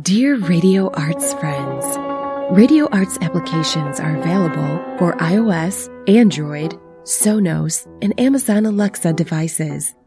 Dear Radio Arts friends, Radio Arts applications are available for iOS, Android, Sonos, and Amazon Alexa devices.